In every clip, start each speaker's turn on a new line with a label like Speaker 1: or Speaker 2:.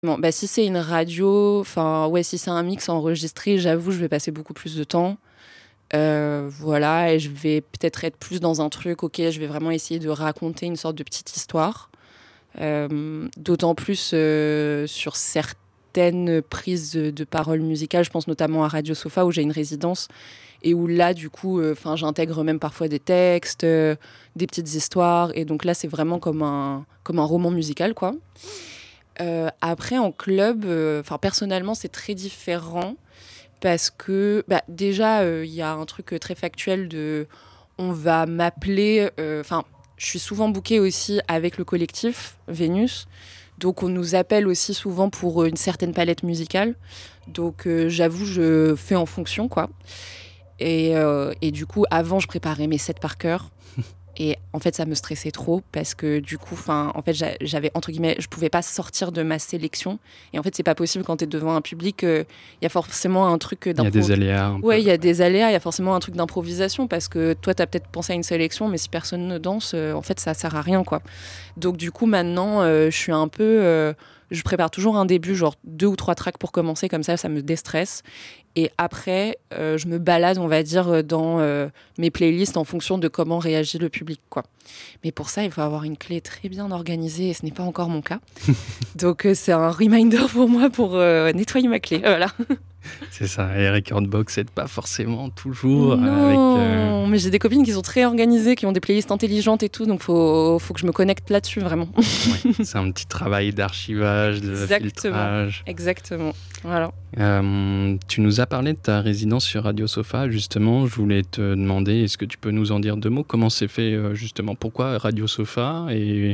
Speaker 1: Bon, bah, si c'est une radio, enfin ouais, si c'est un mix enregistré, j'avoue, je vais passer beaucoup plus de temps. Voilà, et je vais peut-être être plus dans un truc, ok, je vais vraiment essayer de raconter une sorte de petite histoire. D'autant plus sur certaines prises de paroles musicales, je pense notamment à Radio Sofa où j'ai une résidence et où là, du coup, j'intègre même parfois des textes, des petites histoires, et donc là, c'est vraiment comme un roman musical, quoi. Après, en club, personnellement, c'est très différent parce que déjà, il y a un truc très factuel de on va m'appeler. Je suis souvent bookée aussi avec le collectif Vénus. Donc, on nous appelle aussi souvent pour une certaine palette musicale. Donc, j'avoue, je fais en fonction, quoi. Et du coup, avant, je préparais mes sets par cœur. Et en fait, ça me stressait trop parce que du coup, j'avais, entre guillemets, je pouvais pas sortir de ma sélection. Et en fait, c'est pas possible quand tu es devant un public. Il y a forcément un truc
Speaker 2: d'improvisation. Il y a des aléas.
Speaker 1: Ouais, il y a des aléas, il y a forcément un truc d'improvisation parce que toi, tu as peut-être pensé à une sélection, mais si personne ne danse, en fait, ça sert à rien, quoi. Donc, du coup, maintenant, je suis un peu. Je prépare toujours un début, genre 2 ou 3 tracks pour commencer, comme ça me déstresse. Et après, je me balade, on va dire, dans mes playlists en fonction de comment réagit le public, quoi. Mais pour ça, il faut avoir une clé très bien organisée et ce n'est pas encore mon cas. Donc, c'est un reminder pour moi pour nettoyer ma clé. Voilà.
Speaker 2: C'est ça, et Recordbox n'aide pas forcément toujours.
Speaker 1: Non, mais j'ai des copines qui sont très organisées, qui ont des playlists intelligentes et tout, donc faut que je me connecte là-dessus, vraiment.
Speaker 2: Ouais, c'est un petit travail d'archivage, de filtrage.
Speaker 1: Exactement, voilà.
Speaker 2: Tu nous as parlé de ta résidence sur Radio Sofa, justement, je voulais te demander, est-ce que tu peux nous en dire 2 mots ? Comment c'est fait, justement ? Pourquoi Radio Sofa ? Et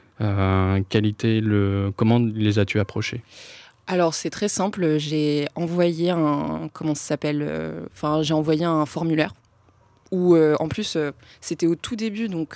Speaker 2: comment les as-tu approchés ?
Speaker 1: Alors, c'est très simple. J'ai envoyé j'ai envoyé un formulaire où, en plus, c'était au tout début, donc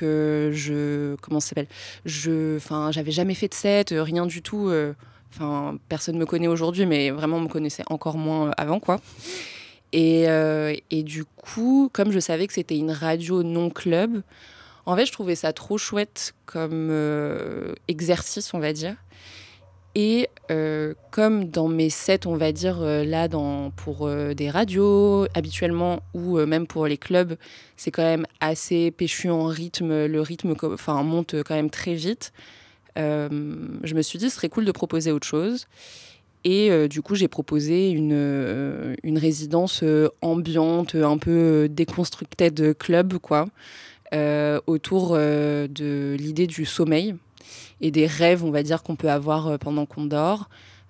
Speaker 1: j'avais jamais fait de set, rien du tout. Personne me connaît aujourd'hui, mais vraiment, on me connaissait encore moins avant, quoi. Et du coup, comme je savais que c'était une radio non-club, en fait, je trouvais ça trop chouette comme exercice, on va dire. Et comme dans mes sets, on va dire, pour des radios, habituellement, ou même pour les clubs, c'est quand même assez péchu en rythme. Le rythme monte quand même très vite. Je me suis dit, ce serait cool de proposer autre chose. Et du coup, j'ai proposé une résidence ambiante, un peu déconstructed club, quoi, autour de l'idée du sommeil et des rêves, on va dire, qu'on peut avoir pendant qu'on dort.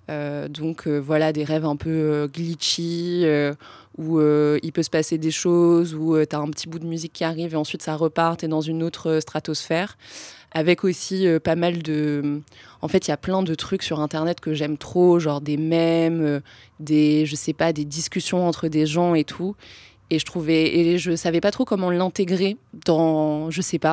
Speaker 1: Voilà, des rêves un peu glitchy, où il peut se passer des choses, où t'as un petit bout de musique qui arrive et ensuite ça repart, t'es dans une autre stratosphère. Avec aussi pas mal de... En fait, il y a plein de trucs sur Internet que j'aime trop, genre des mèmes, des discussions entre des gens et tout. Et je savais pas trop comment l'intégrer dans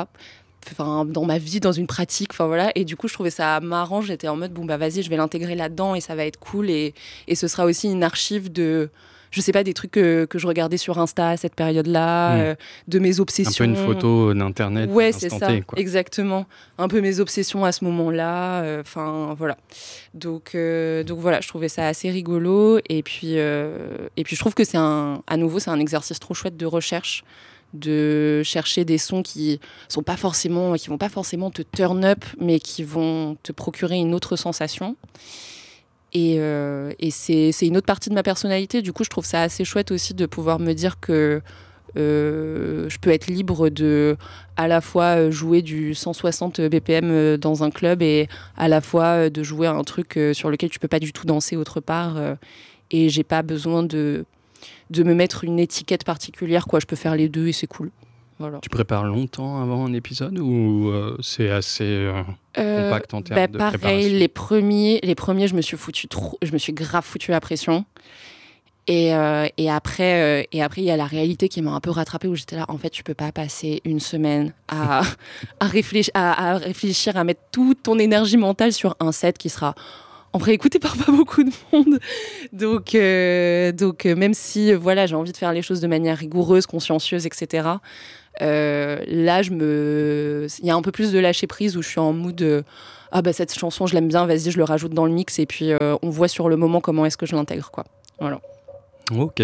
Speaker 1: ma vie, dans une pratique, voilà. Et du coup, je trouvais ça marrant. J'étais en mode, vas-y, je vais l'intégrer là-dedans et ça va être cool. Et ce sera aussi une archive de, des trucs que je regardais sur Insta à cette période-là, de mes obsessions.
Speaker 2: Un peu une photo d'Internet.
Speaker 1: Ouais, c'est ça,
Speaker 2: quoi.
Speaker 1: Exactement. Un peu mes obsessions à ce moment-là. Voilà. Donc voilà, je trouvais ça assez rigolo. Et puis je trouve que c'est un exercice trop chouette de recherche, de chercher des sons qui vont pas forcément te turn up, mais qui vont te procurer une autre sensation. Et c'est une autre partie de ma personnalité. Du coup, je trouve ça assez chouette aussi de pouvoir me dire que je peux être libre de à la fois jouer du 160 BPM dans un club et à la fois de jouer à un truc sur lequel tu peux pas du tout danser autre part. Et j'ai pas besoin de me mettre une étiquette particulière, quoi. Je peux faire les deux et c'est cool. Voilà.
Speaker 2: Tu prépares longtemps avant un épisode ou c'est assez compact en termes de préparation ?
Speaker 1: Pareil, les premiers, je me suis grave foutu la pression. Et après, il y a la réalité qui m'a un peu rattrapée où j'étais là, en fait, tu peux pas passer une semaine à réfléchir, à mettre toute ton énergie mentale sur un set qui sera en vrai écouté par pas beaucoup de monde. Donc même si j'ai envie de faire les choses de manière rigoureuse, consciencieuse, etc., Là, il y a un peu plus de lâcher prise où je suis en mood ah bah cette chanson je l'aime bien, vas-y je le rajoute dans le mix et puis on voit sur le moment comment est-ce que je l'intègre quoi. Voilà.
Speaker 2: Ok.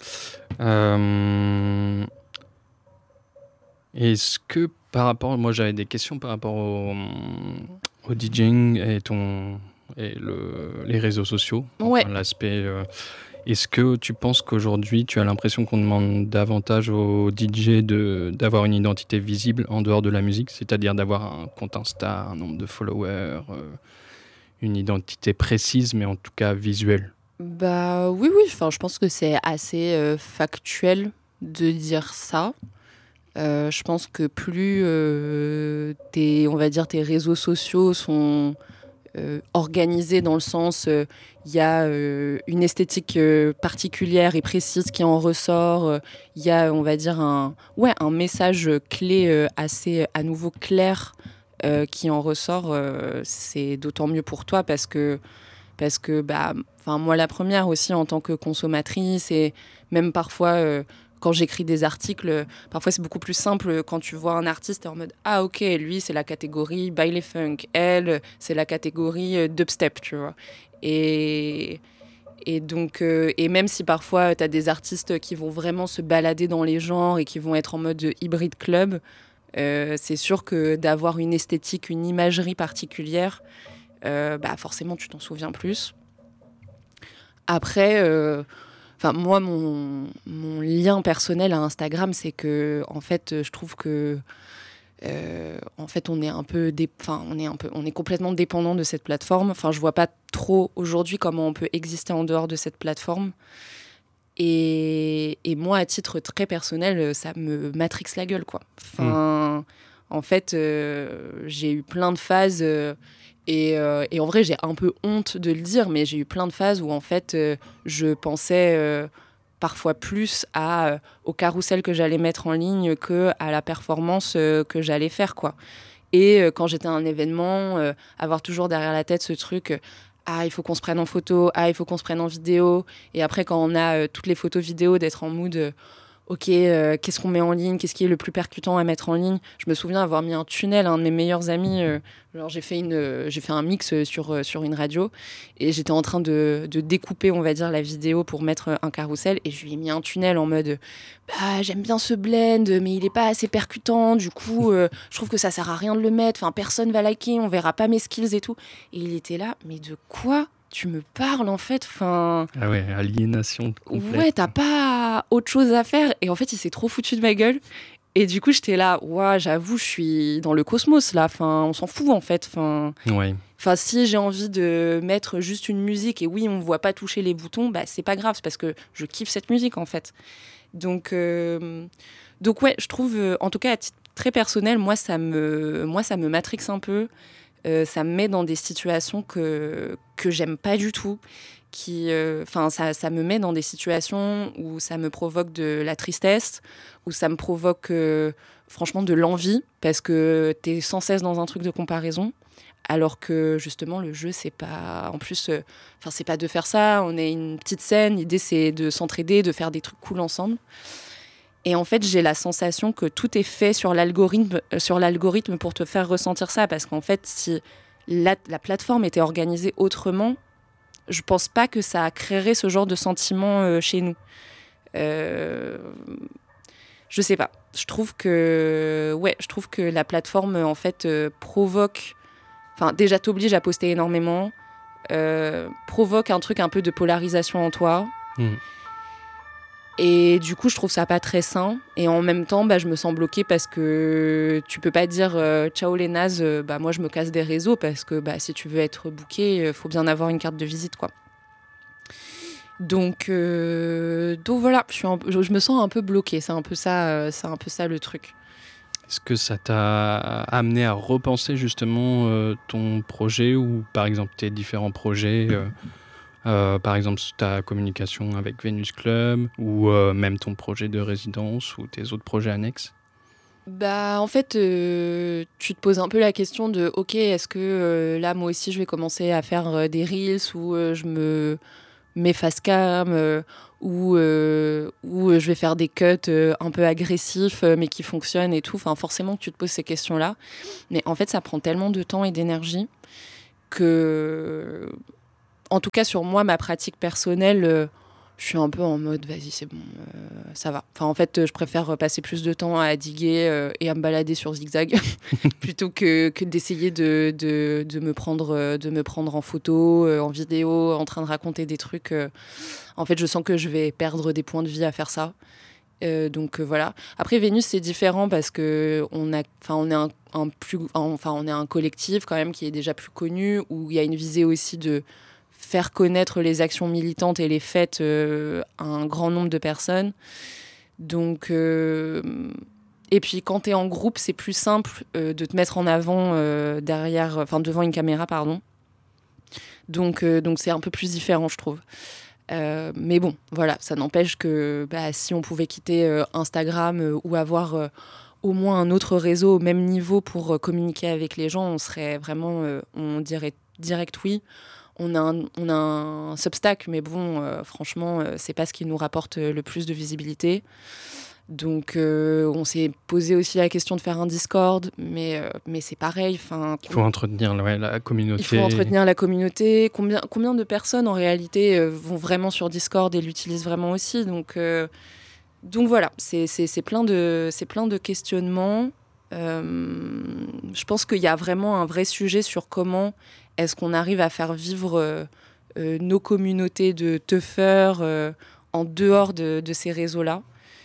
Speaker 2: Est-ce que par rapport, moi j'avais des questions par rapport au DJing et les réseaux sociaux,
Speaker 1: Ouais.
Speaker 2: enfin, l'aspect. Est-ce que tu penses qu'aujourd'hui tu as l'impression qu'on demande davantage aux DJ d'avoir une identité visible en dehors de la musique, c'est-à-dire d'avoir un compte Insta, un nombre de followers, une identité précise mais en tout cas visuelle?
Speaker 1: Bah oui, enfin, je pense que c'est assez factuel de dire ça. Je pense que plus on va dire, tes réseaux sociaux sont organisés dans le sens, il y a une esthétique particulière et précise qui en ressort. Il y a, on va dire, un message clé assez à nouveau clair qui en ressort. C'est d'autant mieux pour toi parce que bah, moi la première aussi en tant que consommatrice et même parfois quand j'écris des articles, parfois c'est beaucoup plus simple quand tu vois un artiste et en mode ah ok, lui c'est la catégorie baile funk, elle c'est la catégorie dubstep, tu vois. Et, donc, et même si parfois tu as des artistes qui vont vraiment se balader dans les genres et qui vont être en mode hybride club, c'est sûr que d'avoir une esthétique, une imagerie particulière, bah forcément tu t'en souviens plus. Après, moi mon lien personnel à Instagram, c'est que en fait je trouve que en fait on est complètement dépendant de cette plateforme. Enfin, je vois pas trop aujourd'hui comment on peut exister en dehors de cette plateforme. Et moi, à titre très personnel, ça me matrixe la gueule, quoi. Enfin, en fait, j'ai eu plein de phases et en vrai, j'ai un peu honte de le dire, mais j'ai eu plein de phases où en fait, je pensais parfois plus au carrousel que j'allais mettre en ligne que à la performance que j'allais faire, quoi. Et quand j'étais à un événement, avoir toujours derrière la tête ce truc ah, il faut qu'on se prenne en photo, ah, il faut qu'on se prenne en vidéo. Et après, quand on a toutes les photos vidéo, d'être en mood ok, qu'est-ce qu'on met en ligne, qu'est-ce qui est le plus percutant à mettre en ligne. Je me souviens avoir mis un tunnel à un de mes meilleurs amis. Genre j'ai fait un mix sur une radio et j'étais en train de découper, on va dire, la vidéo pour mettre un carrousel et je lui ai mis un tunnel en mode bah, j'aime bien ce blend, mais il est pas assez percutant. Du coup, je trouve que ça sert à rien de le mettre. Enfin, personne va liker, on verra pas mes skills et tout. Et il était là, mais de quoi tu me parles en fait, enfin...
Speaker 2: Ah ouais, aliénation complète.
Speaker 1: Ouais, t'as pas autre chose à faire. Et en fait, il s'est trop foutu de ma gueule. Et du coup, j'étais là, ouais, j'avoue, je suis dans le cosmos là. Enfin, on s'en fout en fait.
Speaker 2: Ouais.
Speaker 1: Enfin, si j'ai envie de mettre juste une musique et oui, on me voit pas toucher les boutons, bah c'est pas grave, c'est parce que je kiffe cette musique en fait. Donc ouais, je trouve, en tout cas à titre très personnel, moi ça me matrixe un peu. Ça me met dans des situations que j'aime pas du tout. Ça me met dans des situations où ça me provoque de la tristesse, où ça me provoque franchement de l'envie, parce que t'es sans cesse dans un truc de comparaison. Alors que justement le jeu c'est pas, en plus, c'est pas de faire ça. On est une petite scène, l'idée c'est de s'entraider, de faire des trucs cool ensemble. Et en fait, j'ai la sensation que tout est fait sur l'algorithme pour te faire ressentir ça. Parce qu'en fait, si la plateforme était organisée autrement, je pense pas que ça créerait ce genre de sentiment chez nous. Je sais pas. Je trouve que la plateforme, en fait, provoque... Enfin, déjà, t'oblige à poster énormément, provoque un truc un peu de polarisation en toi. Et du coup, je trouve ça pas très sain. Et en même temps, bah, je me sens bloquée parce que tu peux pas dire ciao les nazes, bah, moi je me casse des réseaux parce que bah, si tu veux être booké, faut bien avoir une carte de visite, quoi. Donc voilà, je me sens un peu bloquée. C'est un peu ça le truc.
Speaker 2: Est-ce que ça t'a amené à repenser justement ton projet ou par exemple tes différents projets par exemple ta communication avec Venus Club ou même ton projet de résidence ou tes autres projets annexes?
Speaker 1: Bah en fait, tu te poses un peu la question de ok, est-ce que là moi aussi je vais commencer à faire des reels où mes face cam où je vais faire des cuts un peu agressifs mais qui fonctionnent et tout. Enfin, forcément que tu te poses ces questions-là. Mais en fait, ça prend tellement de temps et d'énergie que, en tout cas sur moi, ma pratique personnelle, je suis un peu en mode vas-y, c'est bon, ça va. Enfin, en fait, je préfère passer plus de temps à diguer et à me balader sur zigzag plutôt que d'essayer de me prendre en photo, en vidéo, en train de raconter des trucs. En fait, je sens que je vais perdre des points de vie à faire ça. Donc voilà. Après, Vénus, c'est différent parce que on est un collectif quand même qui est déjà plus connu, où il y a une visée aussi de faire connaître les actions militantes et les fêtes à un grand nombre de personnes. Donc, et puis quand tu es en groupe, c'est plus simple de te mettre en avant devant une caméra, pardon. Donc c'est un peu plus différent, je trouve. Mais bon, voilà, ça n'empêche que si on pouvait quitter Instagram ou avoir au moins un autre réseau au même niveau pour communiquer avec les gens, on serait vraiment, on dirait direct oui. On a un Substack, mais bon, franchement, c'est pas ce qui nous rapporte le plus de visibilité. Donc, on s'est posé aussi la question de faire un Discord, mais c'est pareil.
Speaker 2: Il faut entretenir la communauté.
Speaker 1: Il faut entretenir la communauté. Combien de personnes, en réalité, vont vraiment sur Discord et l'utilisent vraiment aussi. Donc voilà, c'est plein de questionnements. Je pense qu'il y a vraiment un vrai sujet sur comment est-ce qu'on arrive à faire vivre nos communautés de teufeurs en dehors de ces réseaux-là.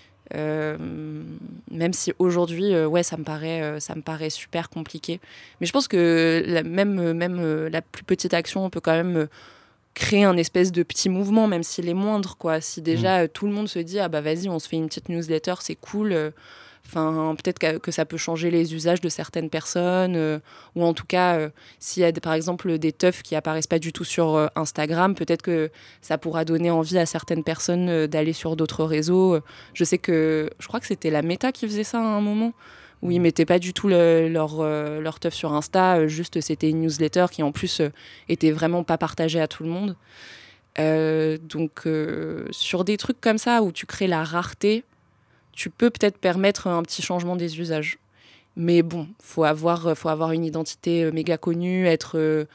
Speaker 1: Même si aujourd'hui, ça me paraît super compliqué. Mais je pense que même la plus petite action, on peut quand même créer un espèce de petit mouvement, même s'il est moindre, quoi. Si déjà tout le monde se dit, ah bah vas-y, on se fait une petite newsletter, c'est cool. Peut-être que ça peut changer les usages de certaines personnes, ou en tout cas, s'il y a par exemple des teufs qui apparaissent pas du tout sur Instagram, peut-être que ça pourra donner envie à certaines personnes d'aller sur d'autres réseaux. Je crois que c'était la Meta qui faisait ça à un moment, où ils mettaient pas du tout leur teuf sur Insta, juste c'était une newsletter qui en plus était vraiment pas partagée à tout le monde. Donc sur des trucs comme ça où tu crées la rareté, tu peux peut-être permettre un petit changement des usages. Mais bon, faut avoir une identité méga connue, être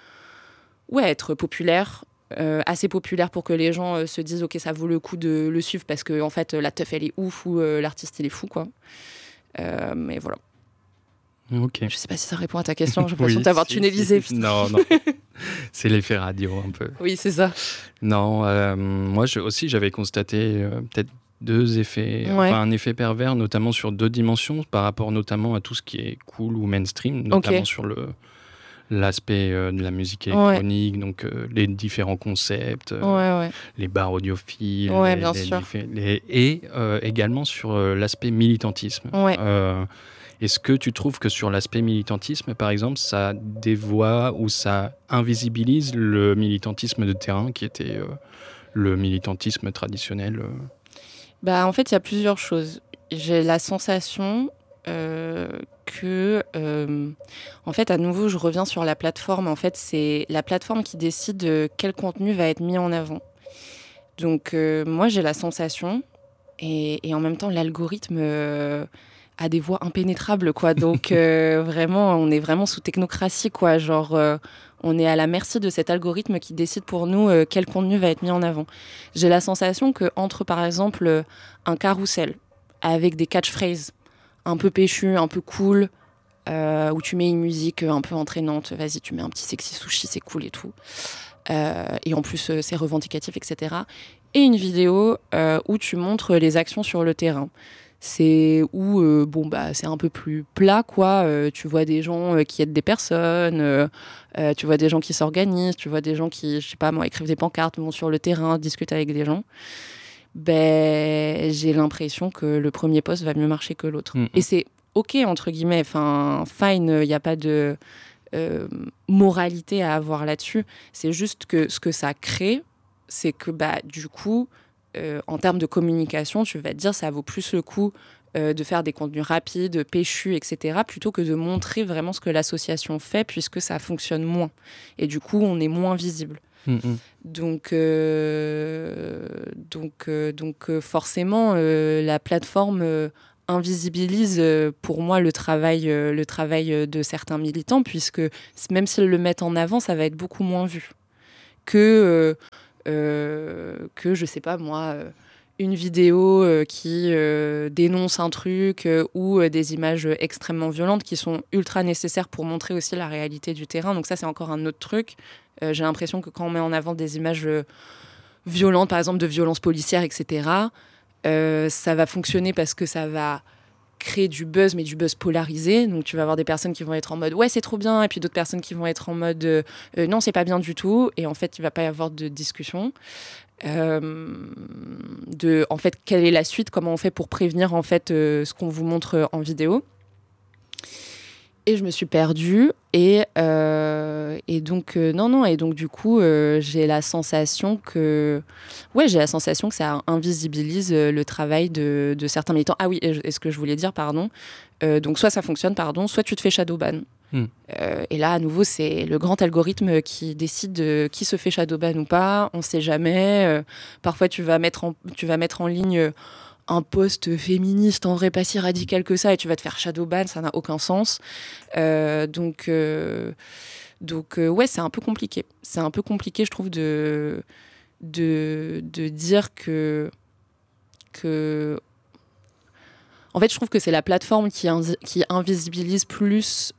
Speaker 1: populaire, assez populaire pour que les gens se disent ok, ça vaut le coup de le suivre parce que en fait la teuf elle est ouf ou l'artiste il est fou, quoi. Mais voilà.
Speaker 2: Ok.
Speaker 1: Je sais pas si ça répond à ta question. J'ai l'impression de t'avoir tunnelisé.
Speaker 2: Non. C'est l'effet radio un peu.
Speaker 1: Oui, c'est ça.
Speaker 2: Non, moi aussi j'avais constaté peut-être deux effets, un effet pervers, notamment sur deux dimensions, par rapport notamment à tout ce qui est cool ou mainstream, notamment sur l'aspect de la musique électronique, donc les différents concepts, les bars audiophiles,
Speaker 1: bien sûr.
Speaker 2: Et également sur l'aspect militantisme. Est-ce que tu trouves que sur l'aspect militantisme, par exemple, ça dévoie ou ça invisibilise le militantisme de terrain qui était le militantisme traditionnel
Speaker 1: En fait, il y a plusieurs choses. J'ai la sensation que, en fait, à nouveau, je reviens sur la plateforme. En fait, c'est la plateforme qui décide quel contenu va être mis en avant. Donc, moi, j'ai la sensation, et en même temps, l'algorithme a des voies impénétrables, quoi. Donc, vraiment, on est vraiment sous technocratie, quoi. Genre, on est à la merci de cet algorithme qui décide pour nous quel contenu va être mis en avant. J'ai la sensation qu'entre, par exemple, un carrousel avec des catchphrases un peu péchues, un peu cool, où tu mets une musique un peu entraînante, vas-y, tu mets un petit sexy sushi, c'est cool et tout. Et en plus, c'est revendicatif, etc. Et une vidéo où tu montres les actions sur le terrain. C'est où c'est un peu plus plat, quoi. Tu vois des gens qui aident des personnes, tu vois des gens qui s'organisent, tu vois des gens qui, je sais pas moi, écrivent des pancartes, vont sur le terrain, discutent avec des gens. J'ai l'impression que le premier post va mieux marcher que l'autre. Et c'est ok, entre guillemets, fine, il n'y a pas de moralité à avoir là-dessus. C'est juste que ce que ça crée, c'est que du coup, en termes de communication, tu vas te dire ça vaut plus le coup de faire des contenus rapides, péchus, etc., plutôt que de montrer vraiment ce que l'association fait, puisque ça fonctionne moins. Et du coup, on est moins visible. Donc forcément, la plateforme invisibilise pour moi le travail de certains militants, puisque même s'ils le mettent en avant, ça va être beaucoup moins vu que je sais pas moi, une vidéo qui dénonce un truc ou des images extrêmement violentes qui sont ultra nécessaires pour montrer aussi la réalité du terrain. Donc ça, c'est encore un autre truc. J'ai l'impression que quand on met en avant des images violentes, par exemple de violences policières, etc., ça va fonctionner parce que ça va créer du buzz, mais du buzz polarisé. Donc tu vas avoir des personnes qui vont être en mode ouais, c'est trop bien, et puis d'autres personnes qui vont être en mode non, c'est pas bien du tout, et en fait il va pas y avoir de discussion en fait quelle est la suite, comment on fait pour prévenir en fait ce qu'on vous montre en vidéo. Et je me suis perdue et donc non, et donc du coup j'ai la sensation que ça invisibilise le travail de certains militants. Ah oui, et ce que je voulais dire, pardon, donc soit ça fonctionne, pardon, soit tu te fais shadowban. Et là à nouveau c'est le grand algorithme qui décide qui se fait shadowban ou pas, on sait jamais. Parfois tu vas mettre en ligne un post féministe en vrai pas si radical que ça et tu vas te faire shadowban, ça n'a aucun sens. Donc ouais, c'est un peu compliqué. C'est un peu compliqué, je trouve, de dire que en fait, je trouve que c'est la plateforme qui invisibilise plus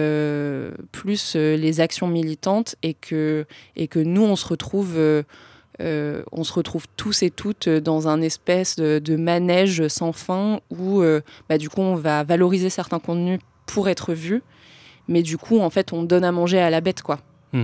Speaker 1: les actions militantes et que nous on se retrouve tous et toutes dans un espèce de manège sans fin où du coup on va valoriser certains contenus pour être vus, mais du coup en fait on donne à manger à la bête quoi.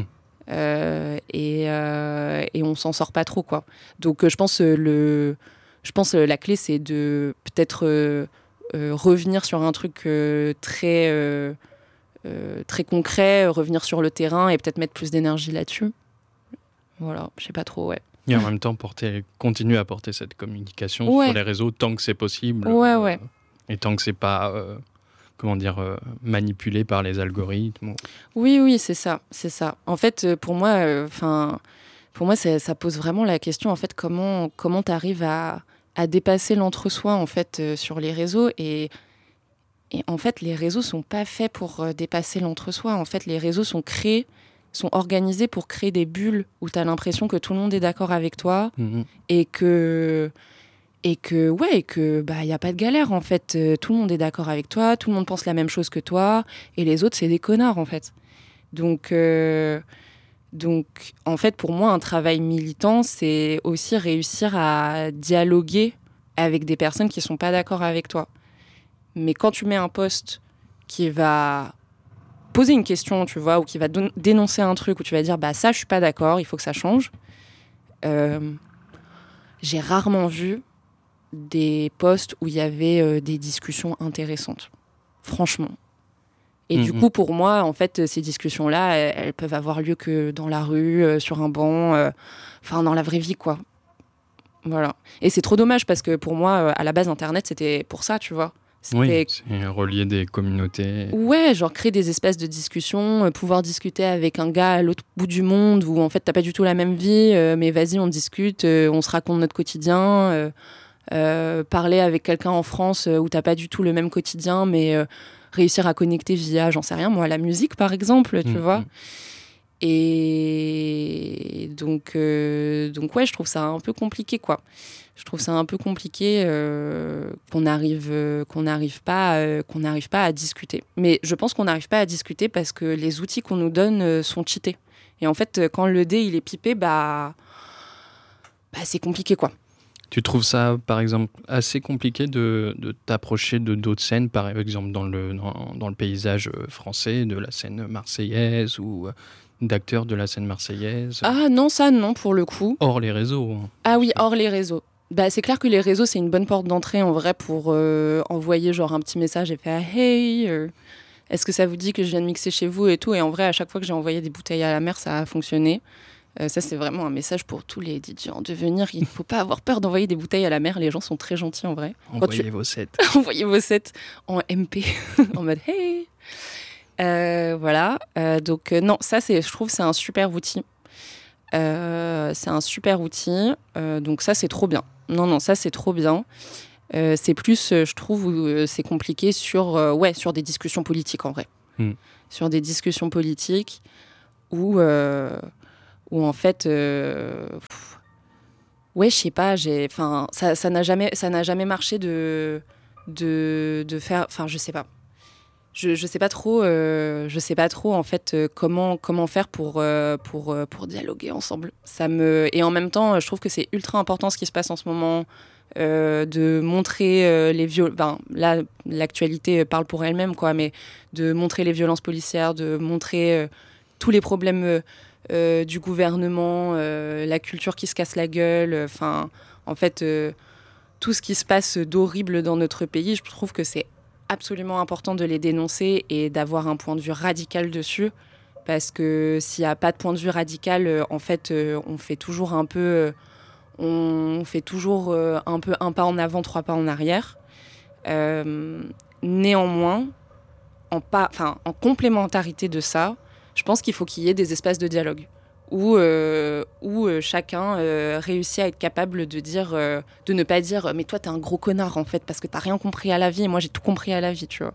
Speaker 1: Et on s'en sort pas trop quoi. Donc je pense la clé c'est de peut-être revenir sur un truc très concret, revenir sur le terrain et peut-être mettre plus d'énergie là-dessus. Voilà, je sais pas trop, ouais.
Speaker 2: Et en même temps, continuer à porter cette communication sur les réseaux tant que c'est possible.
Speaker 1: Ouais.
Speaker 2: Et tant que c'est pas, manipulé par les algorithmes.
Speaker 1: Oui, c'est ça. En fait, pour moi, ça pose vraiment la question, en fait, comment t'arrives à dépasser l'entre-soi, en fait, sur les réseaux. Et en fait, les réseaux sont pas faits pour dépasser l'entre-soi. En fait, les réseaux sont organisés pour créer des bulles où tu as l'impression que tout le monde est d'accord avec toi et que y a pas de galère en fait, tout le monde est d'accord avec toi, tout le monde pense la même chose que toi et les autres c'est des connards en fait. Donc en fait pour moi un travail militant c'est aussi réussir à dialoguer avec des personnes qui sont pas d'accord avec toi. Mais quand tu mets un post qui va poser une question, tu vois, ou qui va dénoncer un truc, où tu vas dire, ça, je suis pas d'accord, il faut que ça change. J'ai rarement vu des posts où il y avait des discussions intéressantes. Franchement. Et du coup, pour moi, en fait, ces discussions-là, elles peuvent avoir lieu que dans la rue, sur un banc, dans la vraie vie, quoi. Voilà. Et c'est trop dommage, parce que pour moi, à la base, Internet, c'était pour ça, tu vois.
Speaker 2: Oui, c'est relier des communautés.
Speaker 1: Ouais, genre créer des espaces de discussion, pouvoir discuter avec un gars à l'autre bout du monde où en fait t'as pas du tout la même vie, mais vas-y on discute, on se raconte notre quotidien, parler avec quelqu'un en France où t'as pas du tout le même quotidien, mais réussir à connecter via, j'en sais rien moi, la musique par exemple, tu vois. Et donc ouais, je trouve ça un peu compliqué quoi. Je trouve ça un peu compliqué qu'on n'arrive pas à discuter. Mais je pense qu'on n'arrive pas à discuter parce que les outils qu'on nous donne sont cheatés. Et en fait, quand le dé il est pipé, c'est compliqué quoi.
Speaker 2: Tu trouves ça, par exemple, assez compliqué de t'approcher de d'autres scènes, par exemple dans le paysage français, de la scène marseillaise ou d'acteurs de la scène marseillaise?
Speaker 1: Ah non, ça non pour le coup.
Speaker 2: Hors les réseaux.
Speaker 1: Ah oui, hors les réseaux. C'est clair que les réseaux, c'est une bonne porte d'entrée en vrai pour envoyer genre un petit message et faire « Hey, est-ce que ça vous dit que je viens de mixer chez vous ?» et tout. Et en vrai, à chaque fois que j'ai envoyé des bouteilles à la mer, ça a fonctionné. Ça, c'est vraiment un message pour tous les DJ en devenir. Il ne faut pas avoir peur d'envoyer des bouteilles à la mer. Les gens sont très gentils en vrai.
Speaker 2: Envoyez vos sets.
Speaker 1: Envoyez vos sets en MP, en mode « Hey !» Voilà. Donc non, ça, je trouve c'est un super outil. C'est un super outil. Donc ça, c'est trop bien. Non, ça, c'est trop bien. C'est plus, je trouve, où c'est compliqué sur des discussions politiques, en vrai. Sur des discussions politiques où en fait... je sais pas, ça n'a jamais marché de faire... Enfin, je sais pas. Je sais pas trop en fait comment faire pour dialoguer ensemble. Et en même temps, je trouve que c'est ultra important ce qui se passe en ce moment, de montrer les violences. Là, l'actualité parle pour elle-même, quoi, mais de montrer les violences policières, de montrer tous les problèmes du gouvernement, la culture qui se casse la gueule. En fait, tout ce qui se passe d'horrible dans notre pays, je trouve que c'est absolument important de les dénoncer et d'avoir un point de vue radical dessus, parce que s'il n'y a pas de point de vue radical, en fait, on fait toujours un peu un pas en avant, 3 pas en arrière. Néanmoins, en complémentarité de ça, je pense qu'il faut qu'il y ait des espaces de dialogue où chacun réussit à être capable de ne pas dire mais toi t'es un gros connard en fait parce que t'as rien compris à la vie et moi j'ai tout compris à la vie, tu vois.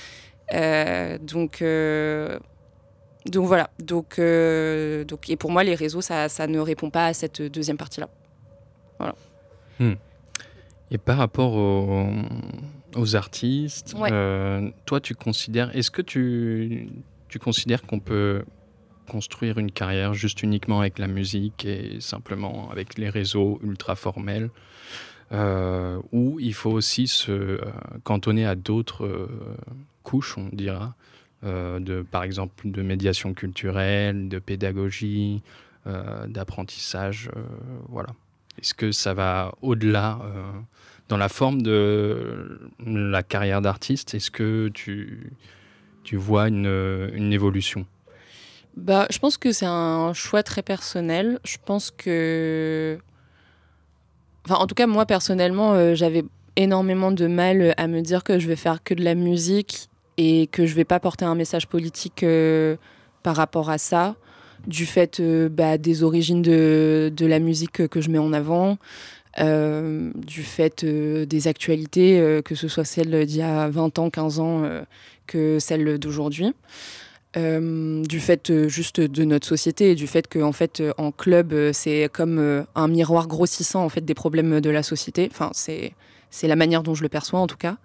Speaker 1: Donc voilà. Et pour moi les réseaux ça ne répond pas à cette deuxième partie là. Voilà.
Speaker 2: Et par rapport aux artistes, toi est-ce que tu considères qu'on peut construire une carrière juste uniquement avec la musique et simplement avec les réseaux ultra formels, ou il faut aussi se cantonner à d'autres couches, on dira, par exemple de médiation culturelle, de pédagogie, d'apprentissage, voilà. Est-ce que ça va au-delà dans la forme de la carrière d'artiste? Est-ce que tu vois une évolution?
Speaker 1: Je pense que c'est un choix très personnel. Je pense que... en tout cas, moi, personnellement, j'avais énormément de mal à me dire que je vais faire que de la musique et que je vais pas porter un message politique par rapport à ça, du fait des origines de la musique que je mets en avant, du fait des actualités, que ce soit celles d'il y a 20 ans, 15 ans, que celles d'aujourd'hui. Du fait juste de notre société et du fait qu'en fait en club c'est comme un miroir grossissant en fait des problèmes de la société. C'est la manière dont je le perçois en tout cas.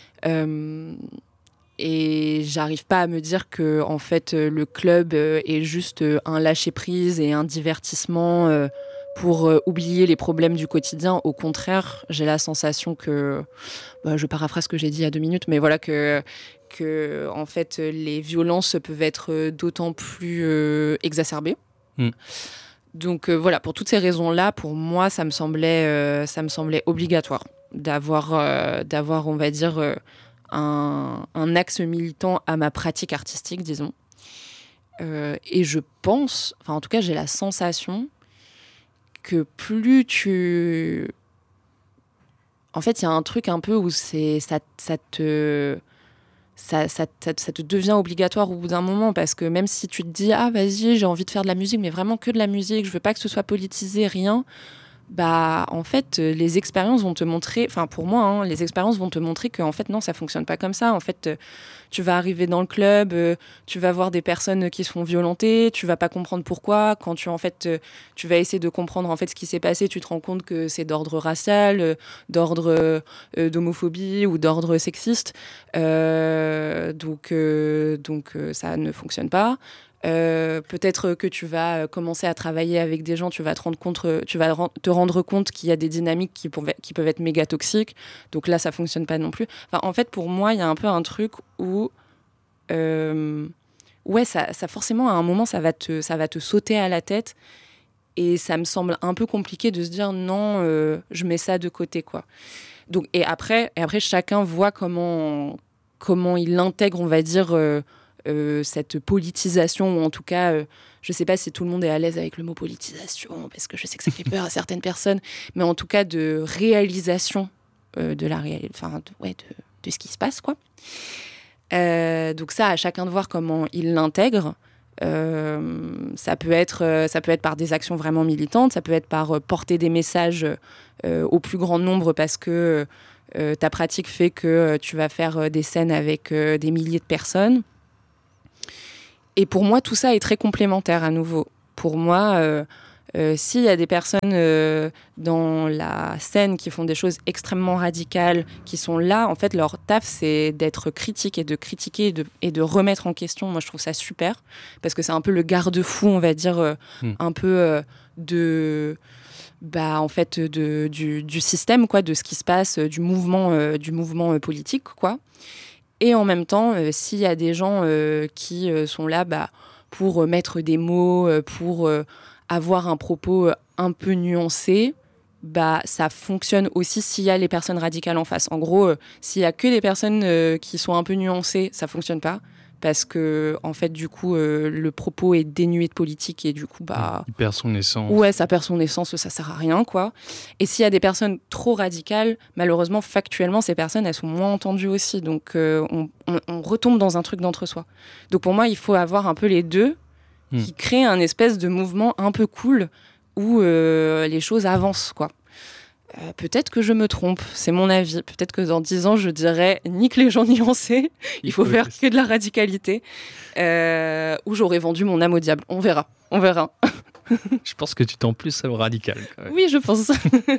Speaker 1: Et j'arrive pas à me dire que en fait le club est juste un lâcher prise et un divertissement pour oublier les problèmes du quotidien. Au contraire, j'ai la sensation que je paraphrase ce que j'ai dit il y a 2 minutes, mais voilà que en fait les violences peuvent être d'autant plus exacerbées. Donc voilà, pour toutes ces raisons-là, pour moi, ça me semblait obligatoire d'avoir on va dire un axe militant à ma pratique artistique, disons. Et je pense, en tout cas, j'ai la sensation que plus tu... En fait, il y a un truc un peu où ça te devient obligatoire au bout d'un moment, parce que même si tu te dis « Ah, vas-y, j'ai envie de faire de la musique, mais vraiment que de la musique, je veux pas que ce soit politisé, rien », en fait, les expériences vont te montrer, pour moi, les expériences vont te montrer que en fait, non, ça fonctionne pas comme ça. En fait, tu vas arriver dans le club, tu vas voir des personnes qui se font violenter, tu vas pas comprendre pourquoi. Quand tu vas essayer de comprendre en fait ce qui s'est passé, tu te rends compte que c'est d'ordre racial, d'ordre d'homophobie ou d'ordre sexiste. Donc ça ne fonctionne pas. Peut-être que tu vas commencer à travailler avec des gens, tu vas te rendre compte qu'il y a des dynamiques qui peuvent être méga toxiques, donc là ça fonctionne pas non plus. En fait pour moi il y a un peu un truc où ça forcément à un moment ça va te sauter à la tête, et ça me semble un peu compliqué de se dire non, je mets ça de côté, quoi. Donc et après chacun voit comment il intègre, on va dire, cette politisation, ou en tout cas, je sais pas si tout le monde est à l'aise avec le mot politisation, parce que je sais que ça fait peur à certaines personnes, mais en tout cas de réalisation de la de ce qui se passe, quoi. Donc ça, à chacun de voir comment il l'intègre. Ça peut être par des actions vraiment militantes, ça peut être par porter des messages au plus grand nombre parce que ta pratique fait que tu vas faire des scènes avec des milliers de personnes. Et pour moi, tout ça est très complémentaire à nouveau. Pour moi, s'il y a des personnes dans la scène qui font des choses extrêmement radicales, qui sont là, en fait, leur taf, c'est d'être critique et de critiquer et de remettre en question. Moi, je trouve ça super, parce que c'est un peu le garde-fou, on va dire, un peu en fait, du système, quoi, de ce qui se passe, du mouvement politique, quoi. Et en même temps, s'il y a des gens qui sont là pour mettre des mots, pour avoir un propos un peu nuancé, ça fonctionne aussi s'il y a les personnes radicales en face. En gros, s'il y a que des personnes qui sont un peu nuancées, ça fonctionne pas. Parce que, en fait, du coup, le propos est dénué de politique et du coup,
Speaker 2: il perd son essence.
Speaker 1: Ouais, ça perd son essence, ça sert à rien, quoi. Et s'il y a des personnes trop radicales, malheureusement, factuellement, ces personnes, elles sont moins entendues aussi. Donc, on retombe dans un truc d'entre-soi. Donc, pour moi, il faut avoir un peu les deux qui créent un espèce de mouvement un peu cool où les choses avancent, quoi. Peut-être que je me trompe, c'est mon avis. Peut-être que dans 10 ans, je dirais nique les gens nuancés, il faut faire que de la radicalité. Ou j'aurais vendu mon âme au diable. On verra.
Speaker 2: Je pense que tu tends plus au radical. Quand même.
Speaker 1: Oui, je pense.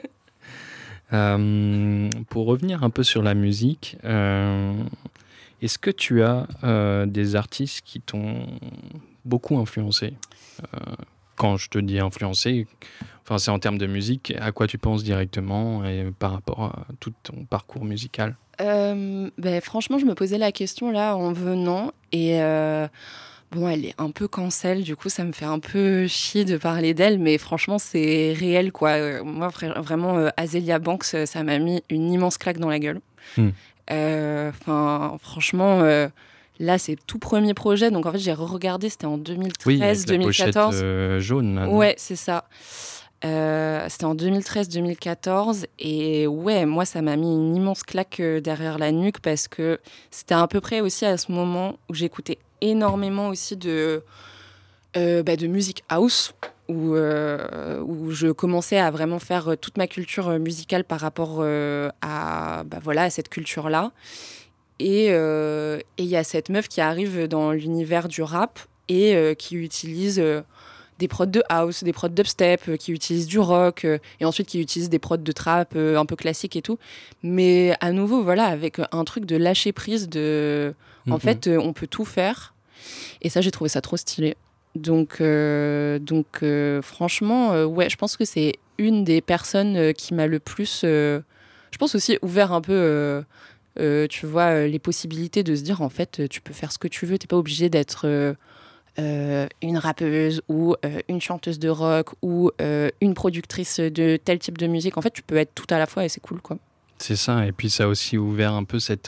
Speaker 2: Pour revenir un peu sur la musique, est-ce que tu as des artistes qui t'ont beaucoup influencé quand je te dis influencé, c'est en termes de musique, à quoi tu penses directement et par rapport à tout ton parcours musical?
Speaker 1: Franchement, je me posais la question là en venant et elle est un peu cancel, du coup ça me fait un peu chier de parler d'elle, mais franchement c'est réel, quoi. Moi vraiment, Azealia Banks, ça m'a mis une immense claque dans la gueule. Franchement... Là, c'est tout premier projet. Donc, en fait, j'ai regardé, c'était en 2013,
Speaker 2: oui, avec
Speaker 1: 2014.
Speaker 2: La pochette jaune. Là,
Speaker 1: ouais, c'est ça. C'était en 2013-2014. Et ouais, moi, ça m'a mis une immense claque derrière la nuque parce que c'était à peu près aussi à ce moment où j'écoutais énormément aussi de musique house, où je commençais à vraiment faire toute ma culture musicale par rapport à cette culture-là. Et il y a cette meuf qui arrive dans l'univers du rap et qui utilise des prods de house, des prods dubstep, qui utilise du rock et ensuite qui utilise des prods de trap un peu classiques et tout. Mais à nouveau, voilà, avec un truc de lâcher prise en fait, on peut tout faire. Et ça, j'ai trouvé ça trop stylé. Donc franchement, ouais, je pense que c'est une des personnes qui m'a le plus, je pense aussi, ouvert un peu... tu vois, les possibilités de se dire, en fait, tu peux faire ce que tu veux. T'es pas obligé d'être une rappeuse ou une chanteuse de rock ou une productrice de tel type de musique. En fait, tu peux être tout à la fois et c'est cool, quoi.
Speaker 2: C'est ça. Et puis, ça a aussi ouvert un peu cette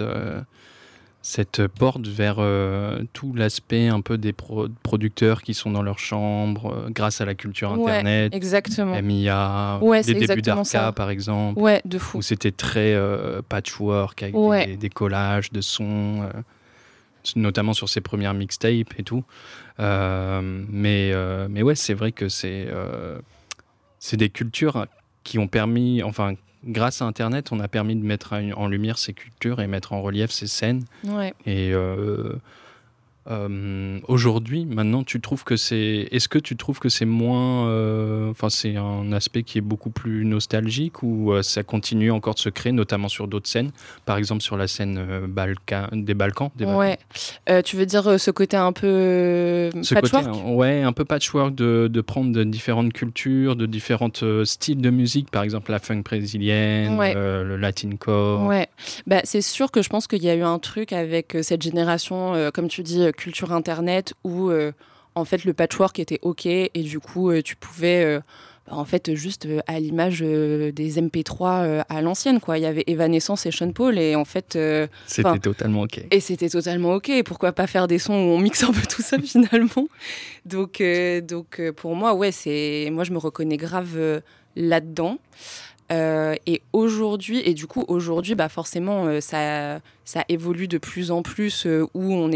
Speaker 2: porte vers tout l'aspect un peu des producteurs qui sont dans leur chambre grâce à la culture internet.
Speaker 1: Ouais, exactement.
Speaker 2: MIA, les débuts d'Arca par exemple.
Speaker 1: Ouais, de fou.
Speaker 2: Où c'était très patchwork avec des collages de sons, notamment sur ses premières mixtapes et tout. Mais ouais, c'est vrai que c'est des cultures qui ont permis, grâce à Internet, on a permis de mettre en lumière ces cultures et mettre en relief ces scènes.
Speaker 1: Ouais.
Speaker 2: Et aujourd'hui, maintenant, est-ce que tu trouves que c'est moins... c'est un aspect qui est beaucoup plus nostalgique ou ça continue encore de se créer, notamment sur d'autres scènes, par exemple sur la scène des Balkans.
Speaker 1: Ouais. Tu veux dire ce côté un peu patchwork ?
Speaker 2: Ouais, un peu patchwork de prendre de différentes cultures, de différents styles de musique, par exemple la funk brésilienne, le latincore.
Speaker 1: Ouais, c'est sûr que je pense qu'il y a eu un truc avec cette génération, comme tu dis, culture internet, où en fait le patchwork était ok et du coup tu pouvais en fait juste à l'image des MP3 à l'ancienne, quoi. Il y avait Evanescence et Sean Paul et en fait
Speaker 2: c'était totalement ok.
Speaker 1: Et c'était totalement ok. Pourquoi pas faire des sons où on mixe un peu tout ça finalement. Donc pour moi, ouais, moi je me reconnais grave là-dedans. Et aujourd'hui, forcément, ça évolue de plus en plus où on est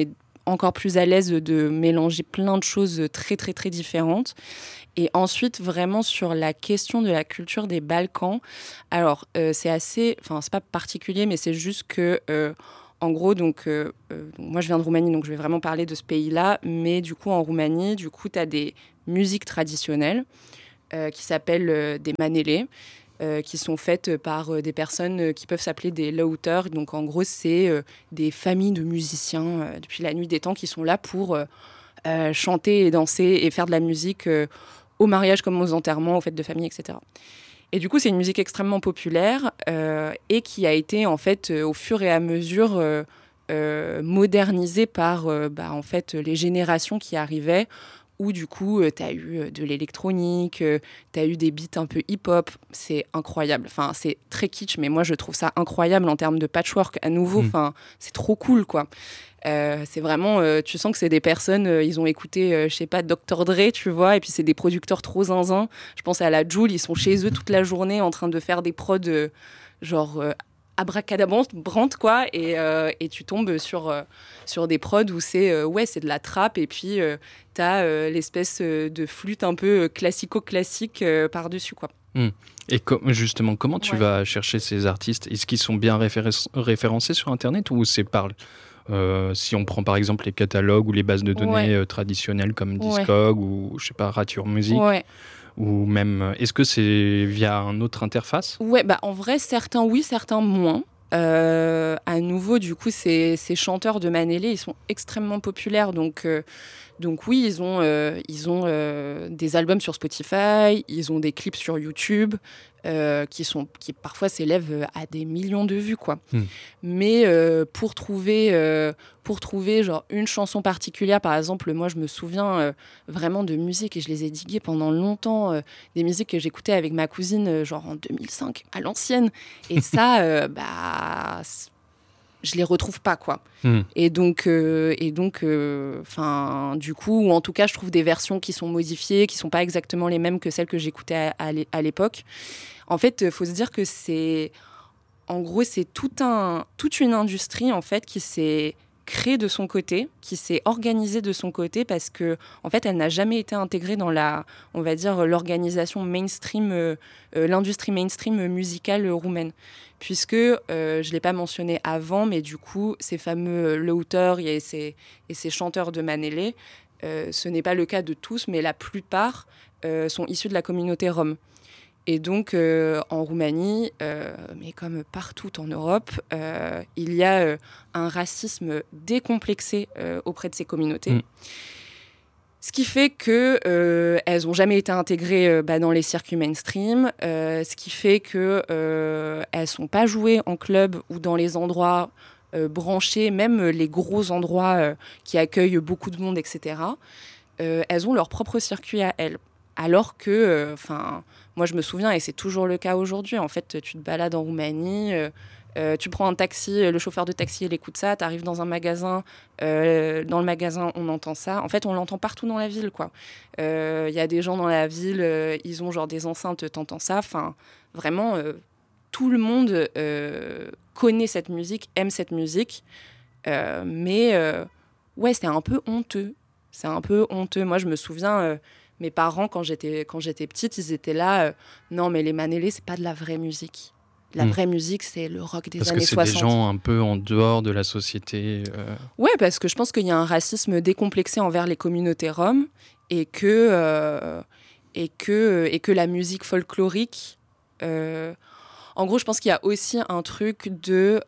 Speaker 1: encore plus à l'aise de mélanger plein de choses très très très différentes. Et ensuite, vraiment sur la question de la culture des Balkans, alors c'est assez, enfin c'est pas particulier, mais c'est juste que en gros, donc moi je viens de Roumanie, donc je vais vraiment parler de ce pays-là, mais du coup en Roumanie, du coup tu as des musiques traditionnelles qui s'appellent des manélés. Qui sont faites par des personnes qui peuvent s'appeler des lauteurs. Donc en gros, c'est des familles de musiciens depuis la nuit des temps qui sont là pour chanter et danser et faire de la musique au mariage comme aux enterrements, aux fêtes de famille, etc. Et du coup, c'est une musique extrêmement populaire et qui a été en fait au fur et à mesure modernisée par en fait, les générations qui arrivaient où du coup, tu as eu de l'électronique, tu as eu des beats un peu hip-hop. C'est incroyable. Enfin, c'est très kitsch, mais moi, je trouve ça incroyable en termes de patchwork. À nouveau, c'est trop cool, quoi. C'est vraiment, tu sens que c'est des personnes, ils ont écouté, je sais pas, Dr. Dre, tu vois, et puis c'est des producteurs trop zinzin. Je pense à la Jul, ils sont chez eux toute la journée en train de faire des prods genre abracadabrante, quoi, et tu tombes sur des prods où c'est de la trappe, et puis t'as l'espèce de flûte un peu classico-classique par-dessus, quoi.
Speaker 2: Et justement, comment tu vas chercher ces artistes? Est-ce qu'ils sont bien référencés sur Internet ou c'est par... si on prend par exemple les catalogues ou les bases de données traditionnelles comme Discog ou je sais pas, Rature Music, ou même est-ce que c'est via une autre interface?
Speaker 1: En vrai certains oui, certains moins. À nouveau, du coup, ces chanteurs de Manélé, ils sont extrêmement populaires. Donc oui, ils ont des albums sur Spotify, ils ont des clips sur YouTube qui parfois s'élèvent à des millions de vues, quoi. Mais pour trouver genre une chanson particulière, par exemple, moi je me souviens vraiment de musiques et je les ai diguées pendant longtemps, des musiques que j'écoutais avec ma cousine genre en 2005 à l'ancienne. Et ça, je les retrouve pas, quoi. Et donc du coup, ou en tout cas, je trouve des versions qui sont modifiées, qui sont pas exactement les mêmes que celles que j'écoutais à l'époque. En fait, faut se dire que c'est toute une industrie en fait qui s'est créée de son côté, qui s'est organisée de son côté parce que en fait, elle n'a jamais été intégrée dans l'organisation mainstream, l'industrie mainstream musicale roumaine. Puisque, je ne l'ai pas mentionné avant, mais du coup, ces fameux lauteurs et ces chanteurs de Manélé, ce n'est pas le cas de tous, mais la plupart sont issus de la communauté rome. Et donc, en Roumanie, mais comme partout en Europe, il y a un racisme décomplexé auprès de ces communautés. Ce qui fait qu'elles n'ont jamais été intégrées dans les circuits mainstream, ce qui fait qu'elles ne sont pas jouées en club ou dans les endroits branchés, même les gros endroits qui accueillent beaucoup de monde, etc. Elles ont leur propre circuit à elles. Alors que, moi je me souviens, et c'est toujours le cas aujourd'hui, en fait, tu te balades en Roumanie, tu prends un taxi, le chauffeur de taxi il écoute ça, tu arrives dans un magasin, dans le magasin on entend ça. En fait, on l'entend partout dans la ville, quoi. Y a des gens dans la ville, ils ont genre des enceintes, t'entends ça. Enfin, vraiment, tout le monde connaît cette musique, aime cette musique. Mais c'est un peu honteux. C'est un peu honteux. Moi, je me souviens... mes parents, quand j'étais petite, ils étaient là. Non, mais les Manélés, c'est pas de la vraie musique. La vraie musique, c'est le rock des années 60.
Speaker 2: Parce que c'est des gens un peu en dehors de la société.
Speaker 1: Ouais, parce que je pense qu'il y a un racisme décomplexé envers les communautés roms et que la musique folklorique. En gros, je pense qu'il y a aussi un truc de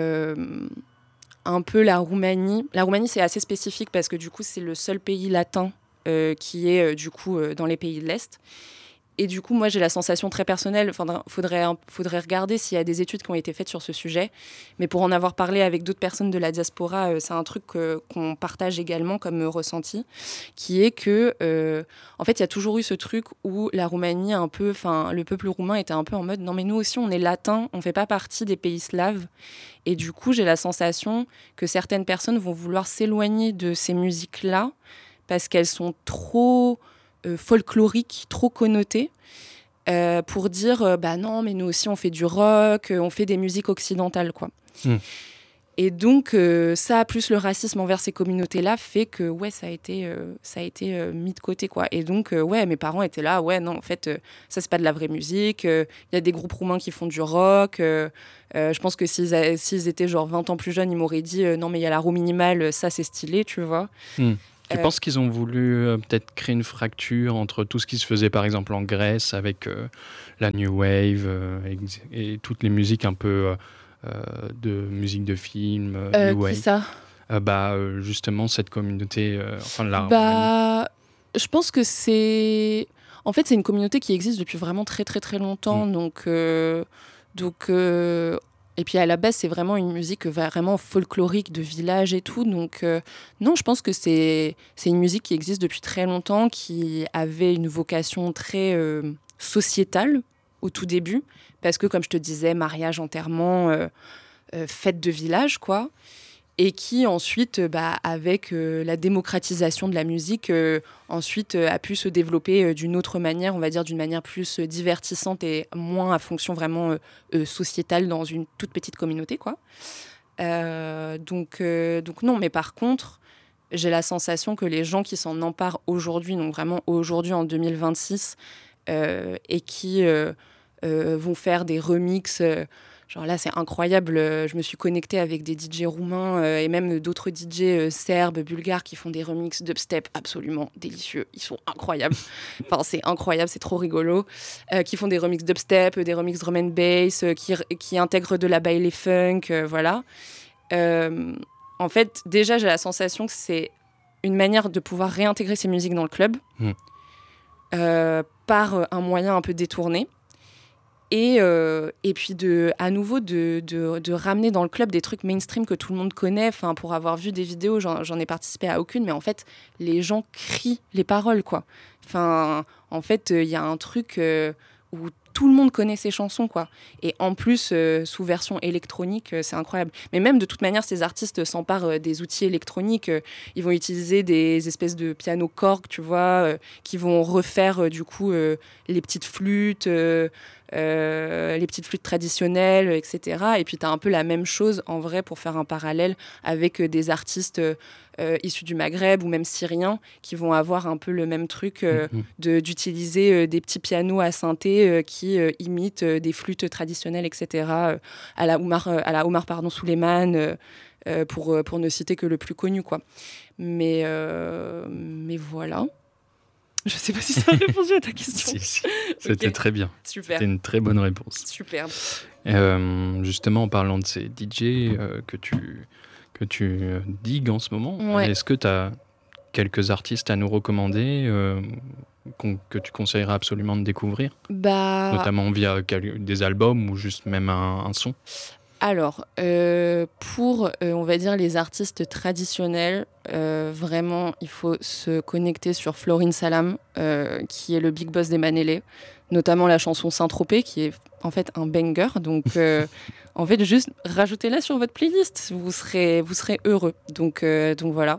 Speaker 1: un peu la Roumanie. La Roumanie, c'est assez spécifique parce que du coup, c'est le seul pays latin qui est du coup dans les pays de l'Est. Et du coup, moi, j'ai la sensation très personnelle, faudrait regarder s'il y a des études qui ont été faites sur ce sujet. Mais pour en avoir parlé avec d'autres personnes de la diaspora, c'est un truc qu'on partage également comme ressenti, qui est que, en fait, il y a toujours eu ce truc où la Roumanie, le peuple roumain était un peu en mode « Non, mais nous aussi, on est latins, on ne fait pas partie des pays slaves. » Et du coup, j'ai la sensation que certaines personnes vont vouloir s'éloigner de ces musiques-là parce qu'elles sont trop... folklorique, trop connoté, pour dire non, mais nous aussi on fait du rock, on fait des musiques occidentales, quoi. Et donc, ça, plus le racisme envers ces communautés-là, fait que, ouais, ça a été mis de côté, quoi. Et donc, ouais, mes parents étaient là, ouais, non, en fait, ça, c'est pas de la vraie musique. Il y a des groupes roumains qui font du rock. Je pense que s'ils étaient, genre, 20 ans plus jeunes, ils m'auraient dit, non, mais il y a la roue minimale, ça, c'est stylé, tu vois.
Speaker 2: Tu penses qu'ils ont voulu peut-être créer une fracture entre tout ce qui se faisait, par exemple, en Grèce, avec la New Wave et toutes les musiques un peu... de musique de film, New Wave.
Speaker 1: Qui ça
Speaker 2: justement, cette communauté,
Speaker 1: je pense que c'est... En fait, c'est une communauté qui existe depuis vraiment très, très, très longtemps. Et puis, à la base, c'est vraiment une musique vraiment folklorique de village et tout. Donc, non, je pense que c'est une musique qui existe depuis très longtemps, qui avait une vocation très sociétale au tout début. Parce que, comme je te disais, mariage, enterrement, fête de village, quoi. Et qui, ensuite, avec la démocratisation de la musique, ensuite a pu se développer d'une autre manière, on va dire d'une manière plus divertissante et moins à fonction vraiment sociétale dans une toute petite communauté, quoi. Donc non, mais par contre, j'ai la sensation que les gens qui s'en emparent aujourd'hui, donc vraiment aujourd'hui en 2026, et qui... vont faire des remixes. Genre là, c'est incroyable. Je me suis connectée avec des DJ roumains et même d'autres DJ serbes, bulgares qui font des remixes dubstep absolument délicieux. Ils sont incroyables. Enfin, c'est incroyable, c'est trop rigolo. Qui font des remixes dubstep, des remixes drum and bass, qui intègrent de la baile funk, voilà. En fait, déjà, j'ai la sensation que c'est une manière de pouvoir réintégrer ces musiques dans le club par un moyen un peu détourné. Et puis à nouveau de ramener dans le club des trucs mainstream que tout le monde connaît. Enfin, pour avoir vu des vidéos, j'en ai participé à aucune, mais en fait, les gens crient les paroles, quoi. Enfin, en fait, il y a un truc où tout le monde connaît ces chansons, quoi. Et en plus, sous version électronique, c'est incroyable. Mais même, de toute manière, ces artistes s'emparent des outils électroniques. Ils vont utiliser des espèces de piano Korg, tu vois, qui vont refaire, du coup, les petites flûtes... les petites flûtes traditionnelles, etc. Et puis, tu as un peu la même chose, en vrai, pour faire un parallèle avec des artistes issus du Maghreb ou même syriens qui vont avoir un peu le même truc d'utiliser des petits pianos à synthé qui imitent des flûtes traditionnelles, etc. À la Omar Souleyman, pour ne citer que le plus connu, quoi. Mais voilà. Je sais pas si ça a répondu à ta question.
Speaker 2: Si. C'était très bien.
Speaker 1: Super.
Speaker 2: C'était une très bonne réponse.
Speaker 1: Superbe.
Speaker 2: Justement, en parlant de ces DJ que tu digues en ce moment, est-ce que tu as quelques artistes à nous recommander que tu conseillerais absolument de découvrir, notamment via des albums ou juste même un son?
Speaker 1: Alors, pour, on va dire, les artistes traditionnels, vraiment, il faut se connecter sur Florin Salam, qui est le big boss des Manélé, notamment la chanson Saint-Tropez, qui est en fait un banger. Donc, en fait, juste rajoutez-la sur votre playlist, vous serez heureux. Donc voilà.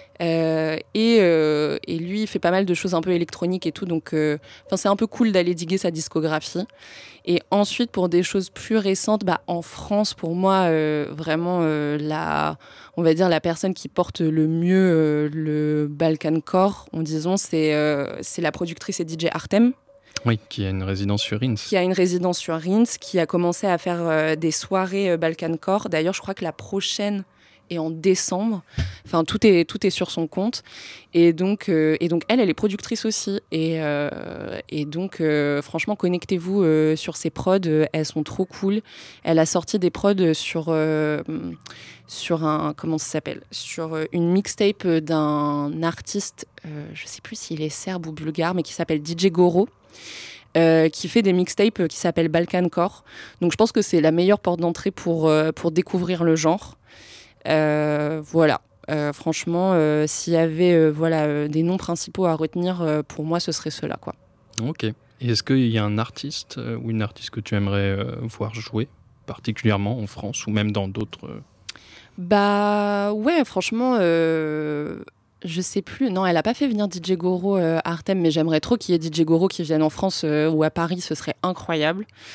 Speaker 1: Et lui, il fait pas mal de choses un peu électroniques et tout, donc c'est un peu cool d'aller diguer sa discographie. Et ensuite, pour des choses plus récentes, en France, pour moi, vraiment, on va dire la personne qui porte le mieux le Balkancore, c'est la productrice et DJ Artem.
Speaker 2: Oui, qui a une résidence sur Reims.
Speaker 1: Qui a commencé à faire des soirées Balkancore. D'ailleurs, je crois que la prochaine est en décembre. Enfin, tout est sur son compte. Et donc elle est productrice aussi. Et donc, franchement, connectez-vous sur ses prods. Elles sont trop cool. Elle a sorti des prods sur une mixtape d'un artiste, je sais plus s'il est serbe ou bulgare, mais qui s'appelle DJ Goro. Qui fait des mixtapes qui s'appellent Balkancore. Donc je pense que c'est la meilleure porte d'entrée pour découvrir le genre. Voilà. Franchement, s'il y avait des noms principaux à retenir, pour moi, ce serait ceux-là, quoi.
Speaker 2: Ok. Et est-ce qu'il y a un artiste ou une artiste que tu aimerais voir jouer, particulièrement en France ou même dans d'autres
Speaker 1: Ouais, franchement... Je sais plus. Non, elle a pas fait venir DJ Goro Artem, mais j'aimerais trop qu'il y ait DJ Goro qui vienne en France ou à Paris, ce serait incroyable.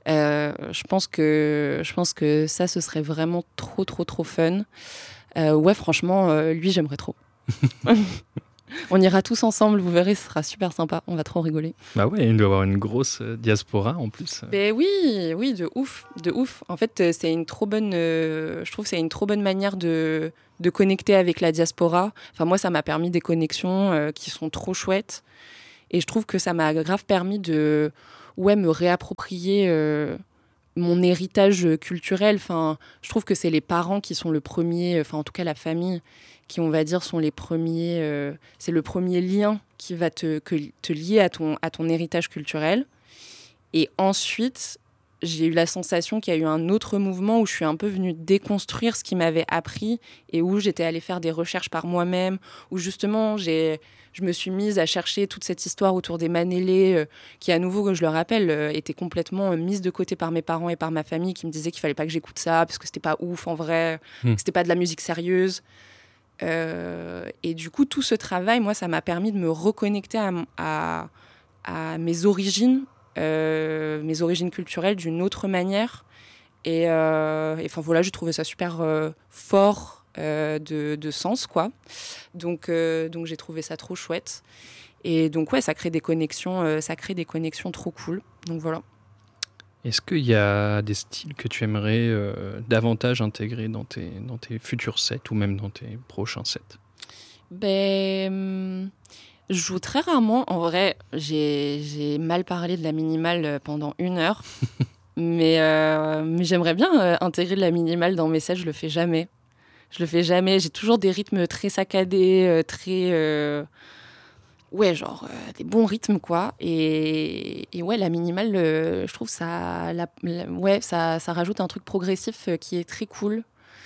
Speaker 1: Je pense que ça, ce serait vraiment trop, trop, trop fun. Ouais, franchement, lui, j'aimerais trop. On ira tous ensemble, vous verrez, ce sera super sympa. On va trop rigoler.
Speaker 2: Bah ouais, il doit y avoir une grosse diaspora en plus.
Speaker 1: Ben oui, de ouf, de ouf. En fait, c'est une trop bonne, je trouve que c'est une trop bonne manière de connecter avec la diaspora. Enfin, moi, ça m'a permis des connexions qui sont trop chouettes. Et je trouve que ça m'a grave permis de me réapproprier mon héritage culturel. Enfin, je trouve que c'est les parents qui sont le premier, enfin en tout cas la famille, qui on va dire sont les premiers. C'est le premier lien qui va te lier à ton héritage culturel. Et ensuite, j'ai eu la sensation qu'il y a eu un autre mouvement où je suis un peu venue déconstruire ce qui m'avait appris et où j'étais allée faire des recherches par moi-même, où justement je me suis mise à chercher toute cette histoire autour des Manélés, qui à nouveau, je le rappelle, était complètement mise de côté par mes parents et par ma famille, qui me disaient qu'il fallait pas que j'écoute ça, parce que c'était pas ouf en vrai, que c'était pas de la musique sérieuse. Et du coup, tout ce travail, moi, ça m'a permis de me reconnecter à mes origines culturelles d'une autre manière. Et enfin voilà, j'ai trouvé ça super fort de sens, quoi. Donc j'ai trouvé ça trop chouette. Et donc ouais, ça crée des connexions trop cool. Donc voilà.
Speaker 2: Est-ce qu'il y a des styles que tu aimerais davantage intégrer dans tes futurs sets ou même dans tes prochains sets?
Speaker 1: Je joue très rarement. En vrai, j'ai mal parlé de la minimale pendant 1 heure. mais j'aimerais bien intégrer de la minimale dans mes sets. Je le fais jamais. J'ai toujours des rythmes très saccadés, des bons rythmes, quoi. Et ouais, la minimale, je trouve ça rajoute un truc progressif qui est très cool.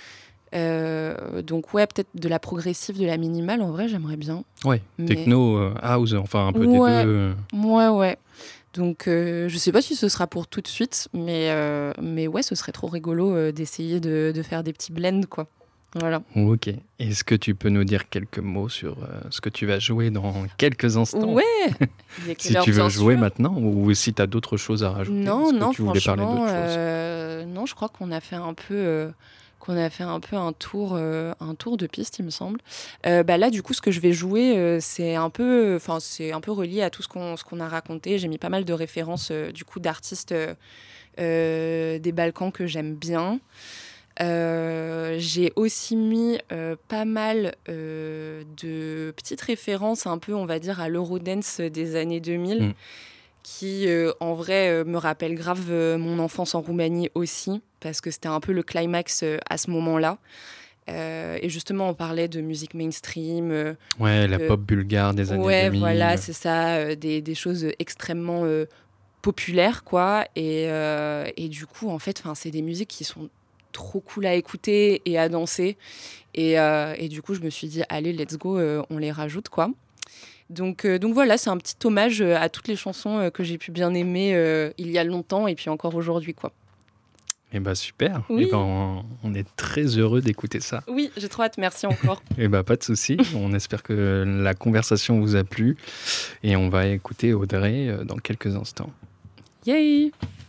Speaker 1: Donc ouais, peut-être de la progressive, de la minimale, en vrai, j'aimerais bien.
Speaker 2: Ouais, techno, house, enfin un peu des deux.
Speaker 1: Ouais. Donc je sais pas si ce sera pour tout de suite, mais ouais, ce serait trop rigolo d'essayer de faire des petits blends, quoi. Voilà.
Speaker 2: Ok. Est-ce que tu peux nous dire quelques mots sur ce que tu vas jouer dans quelques instants?
Speaker 1: Ouais.
Speaker 2: Si tu veux jouer maintenant ou si tu as d'autres choses à rajouter.
Speaker 1: Non,
Speaker 2: tu voulais parler d'autres choses?
Speaker 1: Non, je crois qu'on a fait un peu un tour de piste, il me semble. Là, du coup, ce que je vais jouer, c'est un peu relié à tout ce qu'on a raconté. J'ai mis pas mal de références du coup d'artistes des Balkans que j'aime bien. J'ai aussi mis pas mal de petites références un peu, on va dire, à l'Eurodance des années 2000, qui en vrai me rappelle grave mon enfance en Roumanie aussi, parce que c'était un peu le climax à ce moment-là. Et justement, on parlait de musique mainstream.
Speaker 2: La pop bulgare des années 2000. Ouais,
Speaker 1: voilà, c'est ça, des choses extrêmement populaires, quoi. Et du coup, en fait, c'est des musiques qui sont trop cool à écouter et à danser. Et du coup, je me suis dit, allez, let's go, on les rajoute, quoi. Donc voilà, c'est un petit hommage à toutes les chansons que j'ai pu bien aimer il y a longtemps et puis encore aujourd'hui, quoi.
Speaker 2: Eh ben super,
Speaker 1: oui.
Speaker 2: On est très heureux d'écouter ça.
Speaker 1: Oui, j'ai trop hâte, merci encore.
Speaker 2: Eh ben pas de souci, on espère que la conversation vous a plu et on va écouter Audrey dans quelques instants.
Speaker 1: Yay!